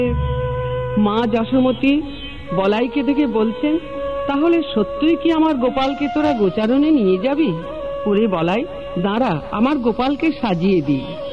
মা যশোমতী বলাইকে দেখে বলছেন, তাহলে সত্যই কি আমার গোপালকে তোরা গোচারণে নিয়ে যাবি? ওরে বলাই, দাঁড়া, আমার গোপালকে সাজিয়ে দিই।